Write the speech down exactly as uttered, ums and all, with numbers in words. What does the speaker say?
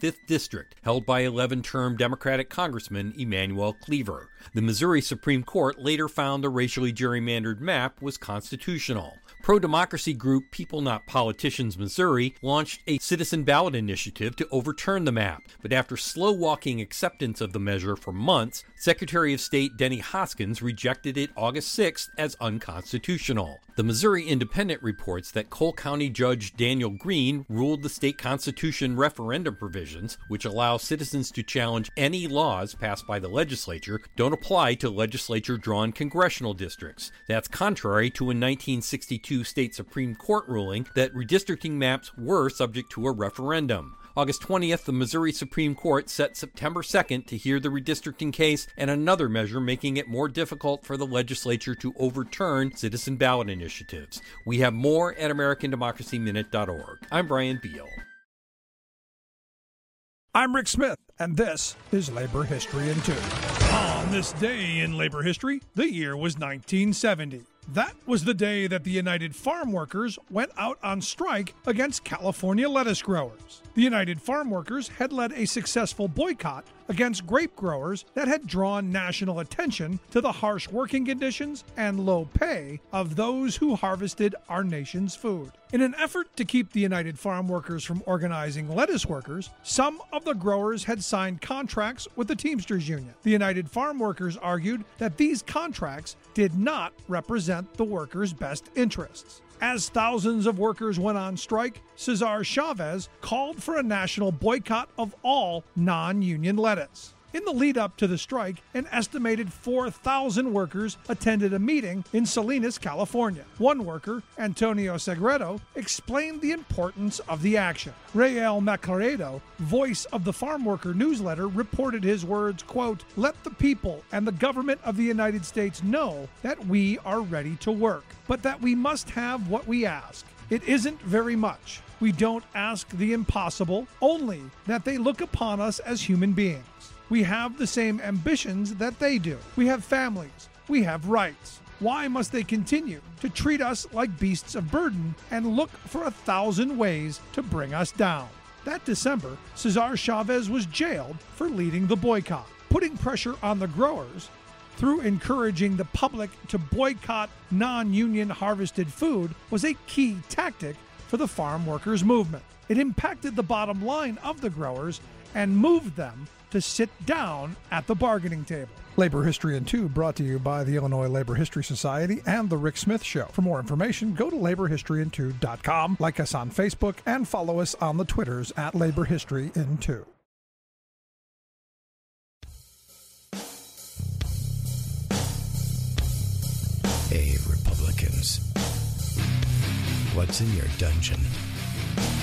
fifth District, held by eleven-term Democratic Congressman Emanuel Cleaver. The Missouri Supreme Court later found the racially gerrymandered map was constitutional. Pro-democracy group People Not Politicians Missouri launched a citizen ballot initiative to overturn the map, but after slow-walking acceptance of the measure for months, Secretary of State Denny Hoskins rejected it August sixth as unconstitutional. The Missouri Independent reports that Cole County Judge Daniel Green ruled the state constitution referendum provisions, which allow citizens to challenge any laws passed by the legislature, don't apply to legislature-drawn congressional districts. That's contrary to a nineteen sixty-two state Supreme Court ruling that redistricting maps were subject to a referendum. August twentieth, the Missouri Supreme Court set September second to hear the redistricting case and another measure making it more difficult for the legislature to overturn citizen ballot initiatives. We have more at American Democracy Minute dot org. I'm Brian Beal. I'm Rick Smith, and this is Labor History in Two. On this day in labor history, the year was nineteen seventy. That was the day that the United Farm Workers went out on strike against California lettuce growers. The United Farm Workers had led a successful boycott against grape growers that had drawn national attention to the harsh working conditions and low pay of those who harvested our nation's food. In an effort to keep the United Farm Workers from organizing lettuce workers, some of the growers had signed contracts with the Teamsters Union. The United Farm Workers argued that these contracts did not represent the workers' best interests. As thousands of workers went on strike, Cesar Chavez called for a national boycott of all non-union lettuce. In the lead-up to the strike, an estimated four thousand workers attended a meeting in Salinas, California. One worker, Antonio Segredo, explained the importance of the action. Rael Macaredo, voice of the Farm Worker newsletter, reported his words, quote, "Let the people and the government of the United States know that we are ready to work, but that we must have what we ask. It isn't very much. We don't ask the impossible, only that they look upon us as human beings. We have the same ambitions that they do. We have families. We have rights. Why must they continue to treat us like beasts of burden and look for a thousand ways to bring us down?" That December, Cesar Chavez was jailed for leading the boycott. Putting pressure on the growers through encouraging the public to boycott non-union harvested food was a key tactic for the farm workers movement. It impacted the bottom line of the growers and moved them to sit down at the bargaining table. Labor History in Two brought to you by the Illinois Labor History Society and The Rick Smith Show. For more information, go to labor history in two dot com, like us on Facebook, and follow us on the Twitters at Labor History in Two. Hey, Republicans. What's in your dungeon?